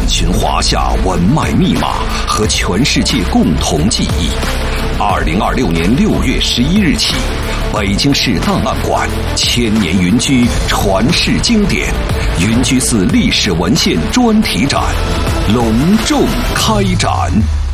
探寻华夏文脉密码和全世界共同记忆。2026年6月11日起，北京市档案馆千年云居传世经典云居寺历史文献专题展隆重开展。